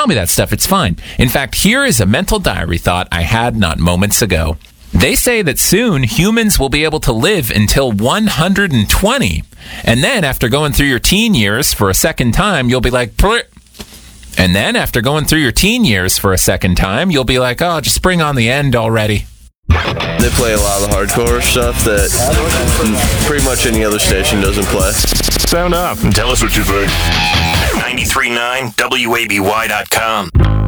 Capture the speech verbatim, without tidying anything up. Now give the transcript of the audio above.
tell me that stuff. It's fine. In fact, here is a mental diary thought I had not moments ago. They say that soon humans will be able to live until one hundred twenty. And then after going through your teen years for a second time, you'll be like, Pleh. And then after going through your teen years for a second time, you'll be like, oh, just bring on the end already. They play a lot of the hardcore stuff that pretty much any other station doesn't play. Sound up and tell us what you think. ninety-three point nine W A B Y dot com.